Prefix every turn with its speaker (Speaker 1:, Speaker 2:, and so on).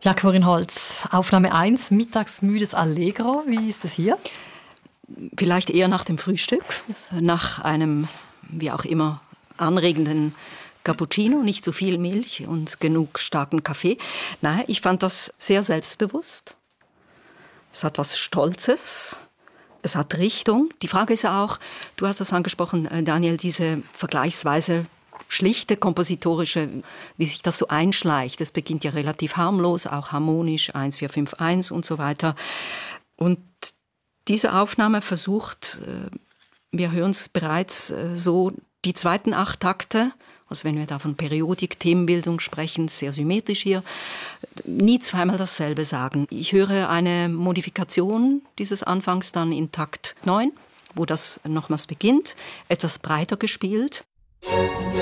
Speaker 1: Jacqueline Holz, Aufnahme 1, mittagsmüdes Allegro. Wie ist es hier?
Speaker 2: Vielleicht eher nach dem Frühstück, nach einem, wie auch immer, anregenden Cappuccino, nicht zu viel Milch und genug starken Kaffee. Nein, ich fand das sehr selbstbewusst. Es hat was Stolzes, es hat Richtung. Die Frage ist ja auch, du hast das angesprochen, Daniel, diese vergleichsweise schlichte kompositorische, wie sich das so einschleicht. Es beginnt ja relativ harmlos, auch harmonisch, 1-4-5-1 und so weiter. Und diese Aufnahme versucht, wir hören es bereits, so die zweiten 8 Takte, also wenn wir da von Periodik, Themenbildung sprechen, sehr symmetrisch hier, nie zweimal dasselbe sagen. Ich höre eine Modifikation dieses Anfangs dann in Takt 9, wo das nochmals beginnt, etwas breiter gespielt.